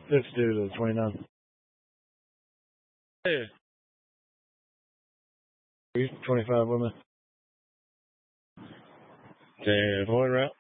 Let's do the 29. Hey. 25 women. 10 point route.